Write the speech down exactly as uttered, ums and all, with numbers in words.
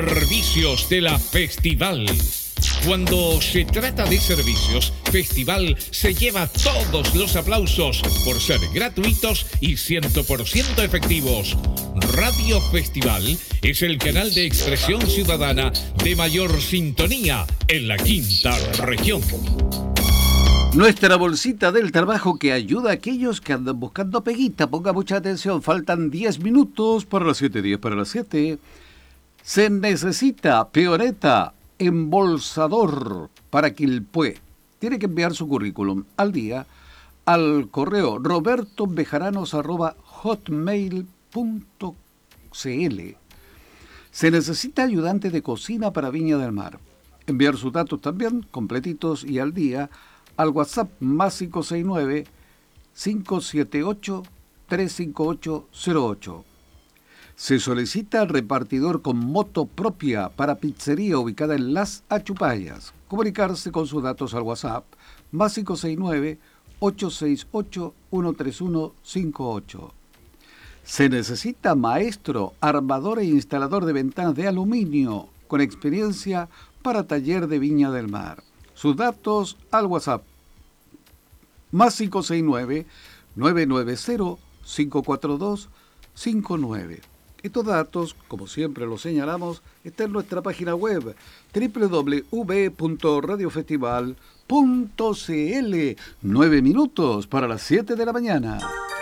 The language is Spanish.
Servicios de la Festival. Cuando se trata de servicios, Festival se lleva todos los aplausos por ser gratuitos y cien por ciento efectivos. Radio Festival es el canal de expresión ciudadana de mayor sintonía en la quinta región. Nuestra bolsita del trabajo que ayuda a aquellos que andan buscando peguita. Ponga mucha atención, faltan diez minutos para las siete, diez para las siete. Se necesita peoneta, embolsador para Quilpué. Tiene que enviar su currículum al día al correo robertobejaranos arroba hotmail punto cl. Se necesita ayudante de cocina para Viña del Mar. Enviar sus datos también completitos y al día al WhatsApp más cinco seis nueve, cinco siete ocho, tres cinco ocho cero ocho. Se solicita repartidor con moto propia para pizzería ubicada en Las Achupayas. Comunicarse con sus datos al WhatsApp más cinco seis nueve, ocho seis ocho, uno tres uno cinco ocho. Se necesita maestro, armador e instalador de ventanas de aluminio con experiencia para taller de Viña del Mar. Sus datos al WhatsApp más cinco seis nueve, nueve nueve cero, cinco cuatro dos cinco nueve. Estos datos, como siempre los señalamos, están en nuestra página web doble u doble u doble u punto radio festival punto c l. Nueve minutos para las siete de la mañana.